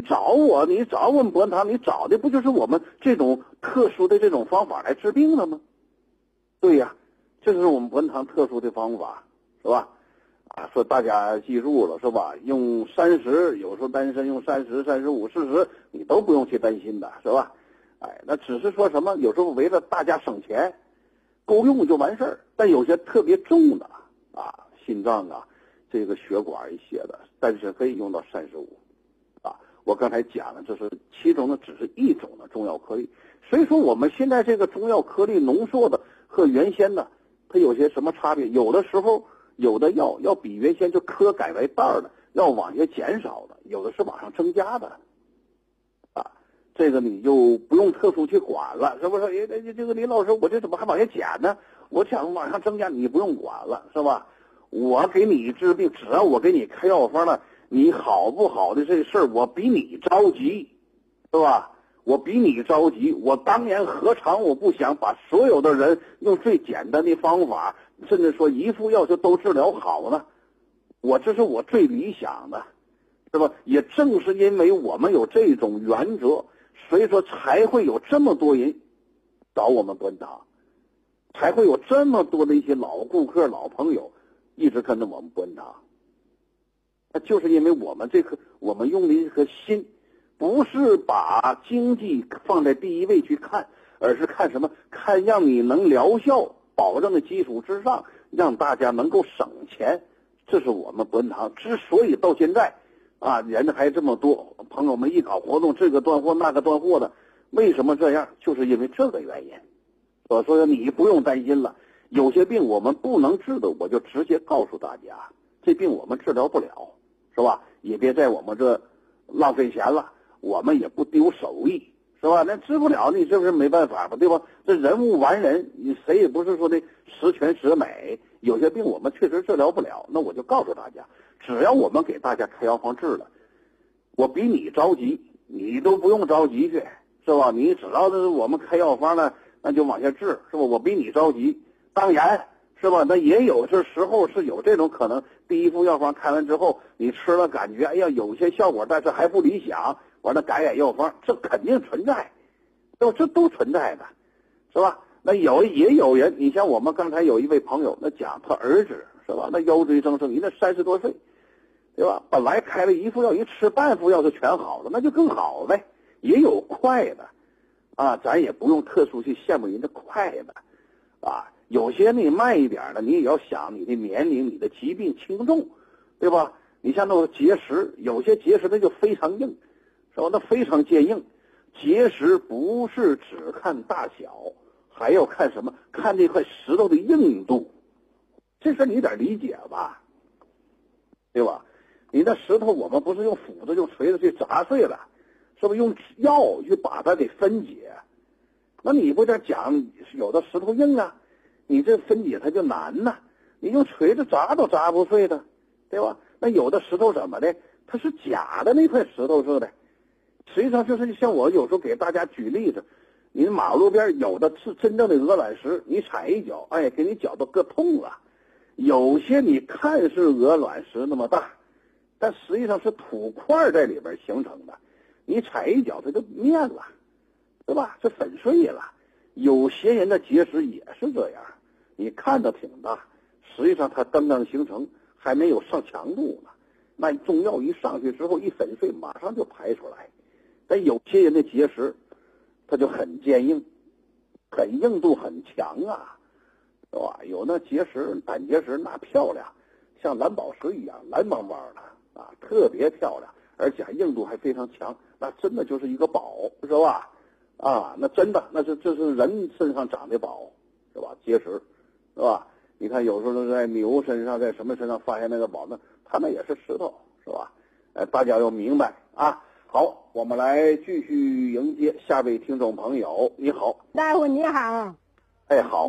找我们博恩堂，你找的不就是我们这种特殊的这种方法来治病的吗？对呀，这是我们博恩堂特殊的方法，是吧？啊，说大家记住了，是吧？用30，有时候单身用30、35、40，你都不用去担心的，是吧？哎，那只是说什么，有时候为了大家省钱，够用就完事儿。但有些特别重的啊，心脏啊，这个血管一些的，但是可以用到35。啊，我刚才讲了，这是其中的只是一种的中药颗粒。所以说，我们现在这个中药颗粒浓缩的和原先的，它有些什么差别？有的时候有的药要比原先就颗改为袋儿的要往下减少的，有的是往上增加的。啊，这个你就不用特殊去管了，是不是？哎，这个林老师，我这怎么还往下减呢？我想往上增加，你不用管了，是吧？我给你治病，只要我给你开药方了，你好不好的这事儿，我比你着急，是吧？我比你着急，我当年何尝我不想把所有的人用最简单的方法，甚至说一副药就都治疗好呢？这是我最理想的，是吧？也正是因为我们有这种原则，所以说才会有这么多人找我们博恩堂，才会有这么多的一些老顾客、老朋友一直跟着我们博恩堂。那就是因为我们用的一颗心，不是把经济放在第一位去看，而是看什么？看让你能疗效保证的基础之上，让大家能够省钱。这是我们博恩堂之所以到现在啊，人还这么多，朋友们一搞活动，这个断货那个断货的，为什么这样？就是因为这个原因。我说你不用担心了，有些病我们不能治的，我就直接告诉大家，这病我们治疗不了，是吧？也别在我们这浪费钱了，我们也不丢手艺，是吧？那治不了，你是不是没办法吧？对吧？这人无完人，你谁也不是说的十全十美，有些病我们确实治疗不了，那我就告诉大家，只要我们给大家开药方治了，我比你着急，你都不用着急去，是吧？你只要是我们开药方呢，那就往下治，是吧？我比你着急。当然，是吧？那也有这时候是有这种可能，第一副药方开完之后，你吃了感觉哎呀有些效果，但是还不理想，完了改药方，这肯定存在，这都存在的，是吧？那也有人，你像我们刚才有一位朋友，那讲他儿子是吧？那腰椎增生，你那30多岁，对吧？本来开了一副药，一吃半副药就全好了，那就更好呗。也有快的，啊，咱也不用特殊去羡慕人家快的，啊。有些你慢一点的，你也要想你的年龄、你的疾病轻重，对吧？你像那个结石，有些结石那就非常硬，是吧？那非常坚硬。结石不是只看大小，还要看什么？看这块石头的硬度，这事你得理解吧，对吧？你那石头我们不是用斧子、用锤子去砸碎了，是不是用药去把它给分解？那你不这讲有的石头硬啊？你这分解它就难呐，你用锤子砸都砸不碎的，对吧？那有的石头怎么的？它是假的那块石头似的，实际上就是像我有时候给大家举例子，你马路边有的是真正的鹅卵石，你踩一脚，哎，给你脚都硌痛了。有些你看是鹅卵石那么大，但实际上是土块在里边形成的，你踩一脚它就面了，对吧？这粉碎了。有些人的结石也是这样，你看着挺大，实际上它刚刚形成，还没有上强度呢。那中药一上去之后，一粉碎，马上就排出来。但有些人的结石，它就很坚硬，很硬度很强啊，是吧？有那结石，胆结石那漂亮，像蓝宝石一样，蓝汪汪的啊，特别漂亮，而且硬度还非常强，那真的就是一个宝，是吧？啊，那真的，这是人身上长的宝，是吧？结石，是吧？你看有时候在牛身上，在什么身上发现那个宝呢？它那也是石头，是吧？大家要明白啊。好，我们来继续迎接下位听众朋友。你好， 大夫你好。 哎，好。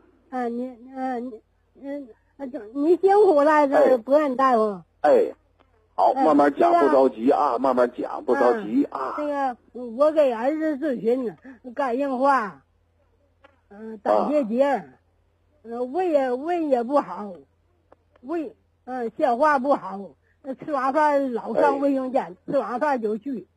你辛苦了，这博恩大夫。 哎，好，慢慢讲，不着急啊，慢慢讲，不着急啊。 这个我给儿子咨询肝硬化，胆结节，胃也不好，消化不好，吃完饭老上卫生间，吃完饭就去。